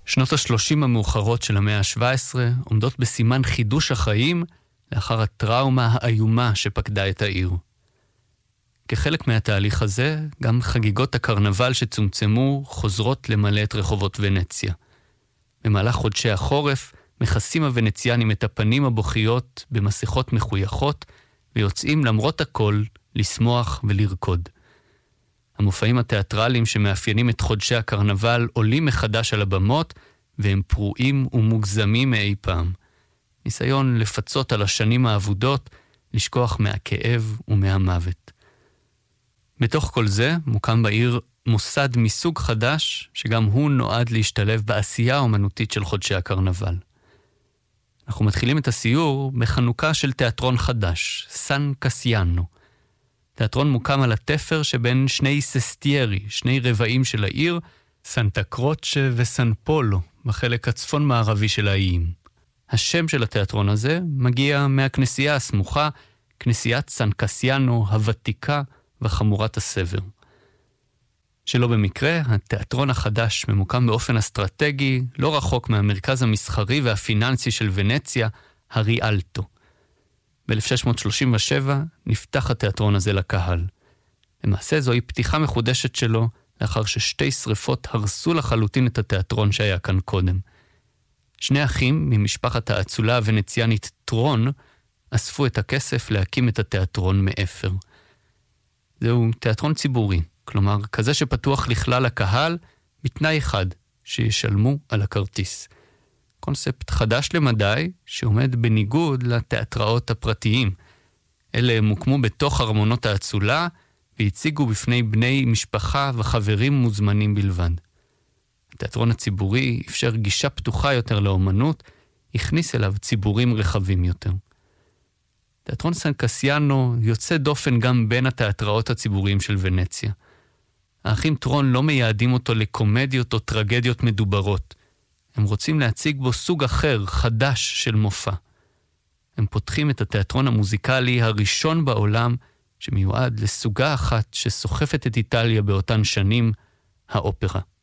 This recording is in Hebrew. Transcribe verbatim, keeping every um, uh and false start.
שנות השלושים המאוחרות של המאה ה-שבע עשרה עומדות בסימן חידוש החיים לאחר הטראומה האיומה שפקדה את העיר. כחלק מהתהליך הזה, גם חגיגות הקרנבל שצומצמו חוזרות למלא את רחובות ונציה. במהלך חודשי החורף, מכסים הוונציאנים את הפנים הבוכיות במסכות מחויכות, ויוצאים למרות הכל לשמוח ולרקוד. המופעים התיאטרליים שמאפיינים את חודשי הקרנבל עולים מחדש על הבמות, והם פרועים ומוגזמים מאי פעם. ניסיון לפצות על השנים האבודות, לשכוח מהכאב ומהמוות. בתוך כל זה מוקם בעיר מוסד מסוג חדש, שגם הוא נועד להשתלב בעשייה האומנותית של חודשי הקרנבל. אנחנו מתחילים את הסיור בחנוכה של תיאטרון חדש, סן קסיאנו. תיאטרון מוקם על התפר שבין שני ססטיירי, שני רבעים של העיר, סנטה קרוצ'ה וסן פולו, בחלק הצפון מערבי של האיים. השם של התיאטרון הזה מגיע מהכנסייה הסמוכה, כנסיית סן קסיאנו הוותיקה וחמורת הסבר. שלא במקרה, התיאטרון החדש ממוקם באופן אסטרטגי, לא רחוק מהמרכז המסחרי והפיננסי של ונציה, הריאלטו. ב-אלף שש מאות שלושים ושבע נפתח התיאטרון הזה לקהל. למעשה זוהי פתיחה מחודשת שלו, לאחר ששתי שריפות הרסו לחלוטין את התיאטרון שהיה כאן קודם. שני אחים ממשפחת האצולה הוונציאנית טרון, אספו את הכסף להקים את התיאטרון מאפר. זהו תיאטרון ציבורי, כלומר כזה שפתוח לכלל הקהל, בתנאי אחד, שישלמו על הכרטיס. קונספט חדש למדי, שעומד בניגוד לתיאטראות הפרטיים. אלה מוקמו בתוך ארמונות האצולה, והציגו בפני בני משפחה וחברים מוזמנים בלבד. התיאטרון הציבורי אפשר גישה פתוחה יותר לאומנות, הכניס אליו ציבורים רחבים יותר. תיאטרון סן קסיאנו יוצא דופן גם בין התיאטראות הציבוריים של ונציה. האחים טרון לא מייעדים אותו לקומדיות או טרגדיות מדוברות. הם רוצים להציג בו סוג אחר, חדש של מופע. הם פותחים את התיאטרון המוזיקלי הראשון בעולם, שמיועד לסוגה אחת שסוחפת את איטליה באותן שנים, האופרה.